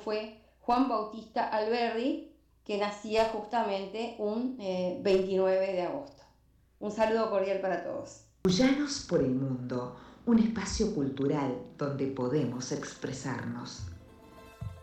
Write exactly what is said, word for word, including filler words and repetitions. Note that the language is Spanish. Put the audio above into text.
fue Juan Bautista Alberdi, que nacía justamente un eh, veintinueve de agosto. Un saludo cordial para todos. Cuyanos por el Mundo, un espacio cultural donde podemos expresarnos.